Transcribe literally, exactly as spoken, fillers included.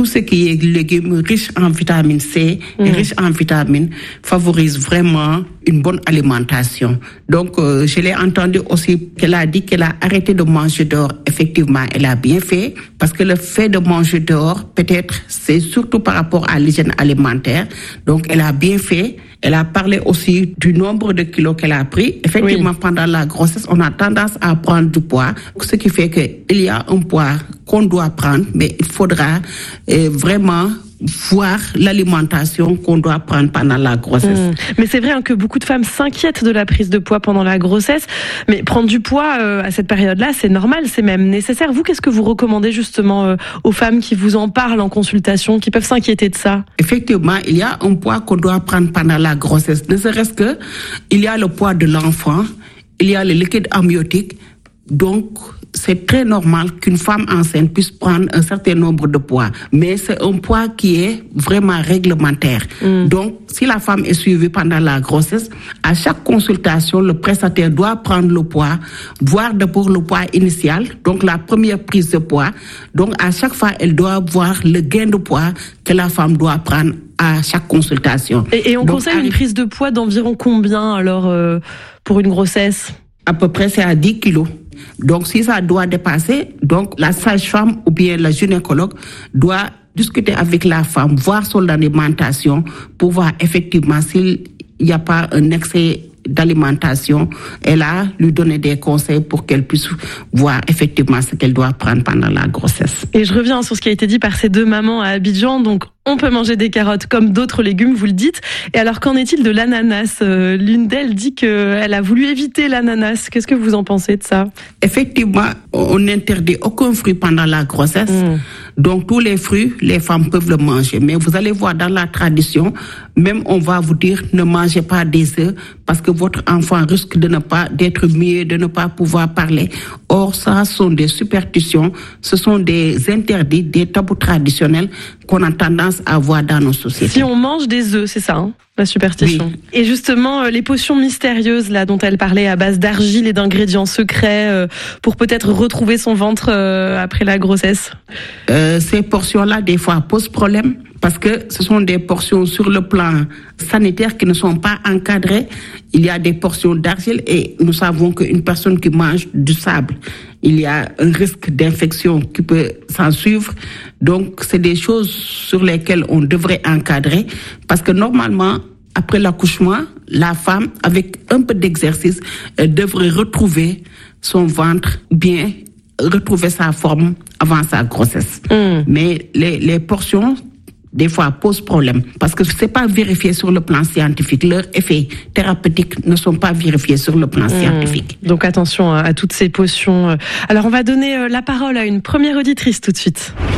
tout ce qui est légumes riches en vitamine C et mmh. riches en vitamines favorise vraiment une bonne alimentation. Donc, euh, je l'ai entendu aussi qu'elle a dit qu'elle a arrêté de manger dehors. Effectivement, elle a bien fait parce que le fait de manger dehors, peut-être, c'est surtout par rapport à l'hygiène alimentaire. Donc, elle a bien fait. Elle a parlé aussi du nombre de kilos qu'elle a pris. Effectivement, oui. pendant la grossesse, on a tendance à prendre du poids, ce qui fait qu'il y a un poids qu'on doit prendre, mais il faudra euh, vraiment voir l'alimentation qu'on doit prendre pendant la grossesse. Mmh. Mais c'est vrai hein, que beaucoup de femmes s'inquiètent de la prise de poids pendant la grossesse, mais prendre du poids euh, à cette période-là, c'est normal, c'est même nécessaire. Vous, qu'est-ce que vous recommandez justement euh, aux femmes qui vous en parlent en consultation, qui peuvent s'inquiéter de ça? Effectivement, il y a un poids qu'on doit prendre pendant la grossesse. Ne serait-ce que, il y a le poids de l'enfant, il y a le liquide amniotique, donc c'est très normal qu'une femme enceinte puisse prendre un certain nombre de poids. Mais c'est un poids qui est vraiment réglementaire. Mm. Donc, si la femme est suivie pendant la grossesse, à chaque consultation, le prestataire doit prendre le poids, voir d'abord le poids initial, donc la première prise de poids. Donc, à chaque fois, elle doit voir le gain de poids que la femme doit prendre à chaque consultation. Et, et on donc, conseille une prise de poids d'environ combien, alors, euh, pour une grossesse? À peu près, c'est à dix kilos. Donc, si ça doit dépasser, donc la sage-femme ou bien le gynécologue doit discuter avec la femme, voir son alimentation pour voir effectivement s'il n'y a pas un excès d'alimentation et là, lui donner des conseils pour qu'elle puisse voir effectivement ce qu'elle doit prendre pendant la grossesse. Et je reviens sur ce qui a été dit par ces deux mamans à Abidjan, donc on peut manger des carottes comme d'autres légumes, vous le dites. Et alors, qu'en est-il de l'ananas? euh, L'une d'elles dit qu'elle a voulu éviter l'ananas. Qu'est-ce que vous en pensez de ça? Effectivement, on n'interdit aucun fruit pendant la grossesse. Mmh. Donc, tous les fruits, les femmes peuvent le manger. Mais vous allez voir dans la tradition, même on va vous dire ne mangez pas des œufs parce que votre enfant risque de ne pas d'être muet, de ne pas pouvoir parler. Or, ça sont des superstitions, ce sont des interdits, des tabous traditionnels qu'on a tendance à voir dans nos sociétés. Si on mange des œufs, c'est ça, hein, la superstition. Oui. Et justement, euh, les potions mystérieuses là dont elle parlait à base d'argile et d'ingrédients secrets euh, pour peut-être retrouver son ventre euh, après la grossesse. Euh, ces portions-là, des fois, posent problème parce que ce sont des portions sur le plan sanitaire qui ne sont pas encadrées. Il y a des portions d'argile et nous savons qu'une personne qui mange du sable, il y a un risque d'infection qui peut s'en suivre. Donc, c'est des choses sur lesquelles on devrait encadrer parce que normalement, après l'accouchement, la femme, avec un peu d'exercice, elle devrait retrouver son ventre bien, retrouver sa forme avant sa grossesse. Mmh. Mais les, les portions, des fois, posent problème parce que c'est pas vérifié sur le plan scientifique. Leurs effets thérapeutiques ne sont pas vérifiés sur le plan mmh. scientifique. Donc attention à, à toutes ces potions. Alors on va donner la parole à une première auditrice tout de suite.